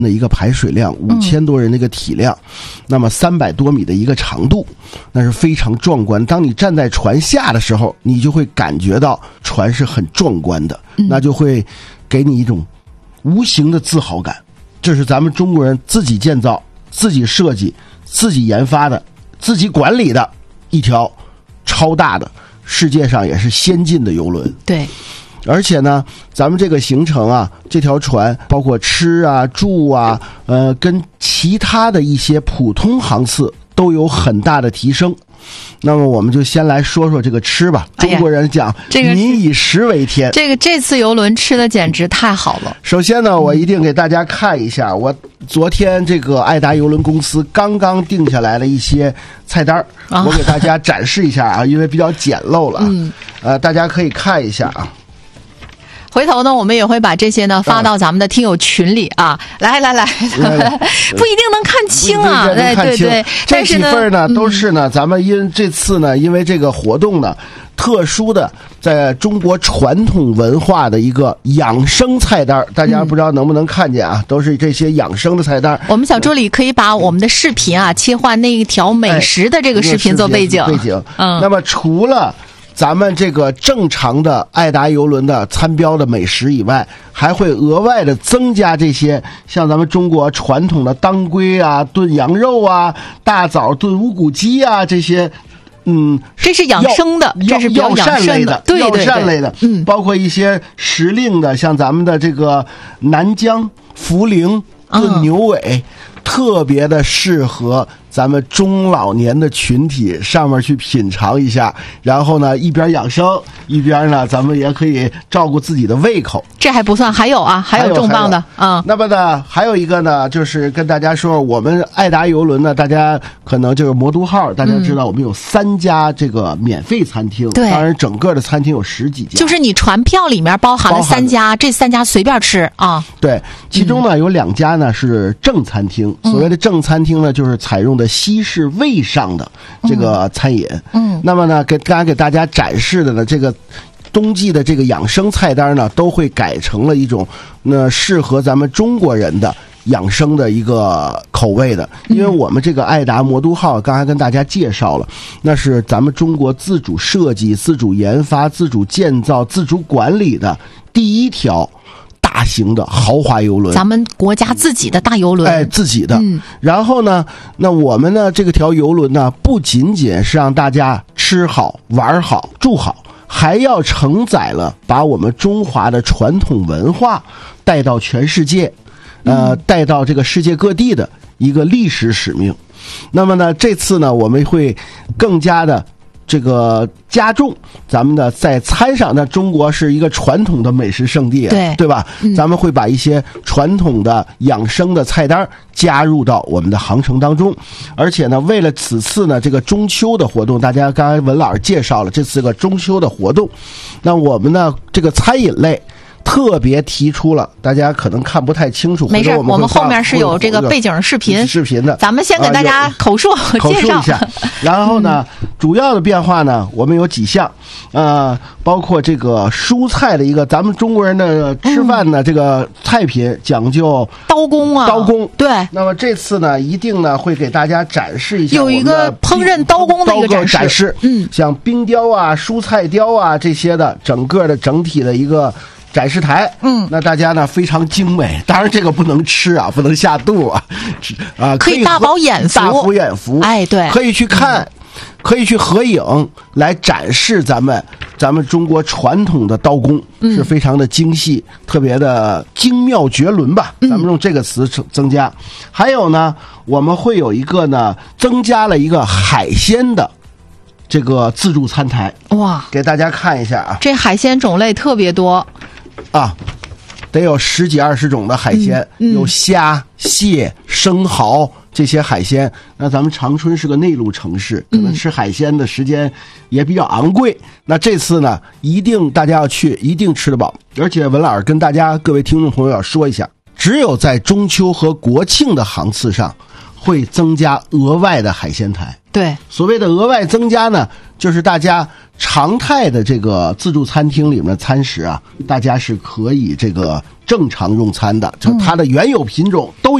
的一个排水量，5000多人的一个体量，那么300多米的一个长度，那是非常壮观。当你站在船下的时候，你就会感觉到船是很壮观的，那就会给你一种无形的自豪感。这是咱们中国人自己建造、自己设计、自己研发的、自己管理的一条超大的、世界上也是先进的邮轮。 对。 而且呢，咱们这个行程啊，这条船包括吃啊、住啊，跟其他的一些普通航次都有很大的提升。那么我们就先来说说这个吃吧。中国人讲，民以食为天。 这次邮轮吃的简直太好了。 首先呢，我一定给大家看一下，我昨天这个爱达邮轮公司刚刚定下来的一些菜单，我给大家展示一下啊，因为比较简陋了，大家可以看一下啊。 回头呢，我们也会把这些呢发到咱们的听友群里啊。来，不一定能看清啊，对。 这几份呢都是呢，咱们这次呢，因为这个活动呢，特殊的在中国传统文化的一个养生菜单，大家不知道能不能看见啊？都是这些养生的菜单。 我们小助理可以把我们的视频啊切换那一条美食的这个视频做背景。 那么除了咱们这个正常的爱达邮轮的参标的美食以外，还会额外的增加这些像咱们中国传统的当归啊、炖羊肉啊、大枣炖无骨鸡啊这些。 这是养生的，这是比较养生的，对， 药膳类的，包括一些时令的，像咱们的这个南姜、茯苓炖牛尾，特别的适合咱们中老年的群体上面去品尝一下，然后呢，一边养生，一边呢，咱们也可以照顾自己的胃口。 这还不算，还有重磅的啊。 那么呢，还有一个呢，就是跟大家说，我们爱达邮轮呢，大家可能就是魔都号，大家知道我们有3家这个免费餐厅，当然整个的餐厅有10几家， 就是你船票里面包含了3家，这3家随便吃啊。 对，其中呢有2家呢是正餐厅，所谓的正餐厅呢，就是采用的西式味上的这个餐饮。那么呢，刚才给大家展示的呢，这个冬季的这个养生菜单呢，都会改成了一种适合咱们中国人的养生的一个口味的。因为我们这个爱达魔都号刚才跟大家介绍了，那是咱们中国自主设计、自主研发、自主建造、自主管理的第一条大型的豪华邮轮， 咱们国家自己的大邮轮， 自己的。然后呢，那我们呢这个条邮轮呢，不仅仅是让大家吃好、玩好、住好，还要承载了把我们中华的传统文化带到全世界，带到这个世界各地的一个历史使命。那么呢，这次呢，我们会更加的这个加重咱们的在餐上，那中国是一个传统的美食圣地，对吧？咱们会把一些传统的养生的菜单加入到我们的航程当中。而且呢，为了此次呢这个中秋的活动，大家刚才文老师介绍了这次个中秋的活动，那我们呢这个餐饮类特别提出了，大家可能看不太清楚， 没事，我们后面是有这个背景视频的， 咱们先给大家口述介绍一下。然后呢，主要的变化呢，我们有几项，包括这个蔬菜的一个，咱们中国人的吃饭呢，这个菜品讲究刀工，对。 那么这次呢，一定呢会给大家展示一下， 有一个烹饪刀工的一个展示， 像冰雕啊、蔬菜雕啊这些的，整个的整体的一个展示台，那大家呢非常精美，当然这个不能吃啊，不能下肚啊， 可以大饱眼福，对， 可以去看，可以去合影，来展示咱们中国传统的刀工，是非常的精细，特别的精妙绝伦吧，咱们用这个词增加。还有呢，我们会有一个呢，增加了一个海鲜的这个自助餐台， 哇， 给大家看一下啊， 这海鲜种类特别多啊，得有10几20种的海鲜，有虾、蟹、生蚝这些海鲜。那咱们长春是个内陆城市，可能吃海鲜的时间也比较昂贵。那这次呢，一定大家要去，一定吃得饱。而且文老师跟大家各位听众朋友要说一下，只有在中秋和国庆的航次上会增加额外的海鲜台。 对， 所谓的额外增加呢，就是大家常态的这个自助餐厅里面的餐食啊，大家是可以这个正常用餐的，就它的原有品种都